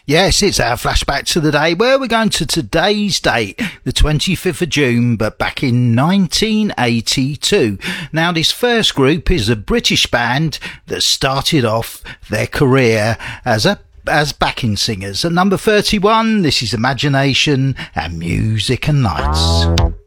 Yes, it's our flashback to the day where we're going to today's date, the 25th of June, but back in 1982. Now, this first group is a British band that started off their career as backing singers. At number 31, this is Imagination and Music and Lights.